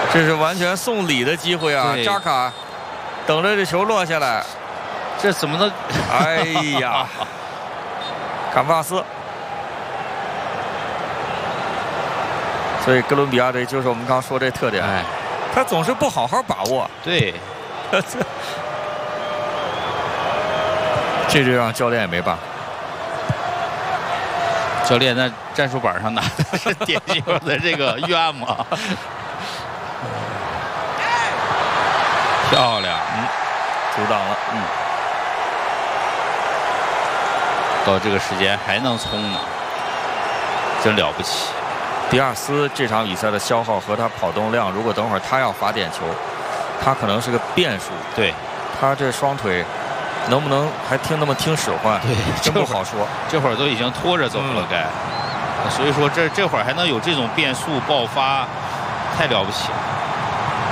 这是完全送礼的机会啊！扎卡等着这球落下来， 这怎么能？ 哎呀，坎帕斯。所以哥伦比亚队就是我们刚说这特点， 哎， 他总是不好好把握。 对， 这就让教练也没办法。 教练那战术板上拿的是典型的这个冤嘛。漂亮， 阻挡了， 到这个时间还能冲呢，真了不起。 迪亚斯这场比赛的消耗和他跑动量，如果等会儿他要罚点球，他可能是个变数。 对， 他这双腿能不能还那么听使唤？ 对， 真不好说。 这会儿都已经拖着走了，该。所以说这会儿还能有这种变速爆发，太了不起了。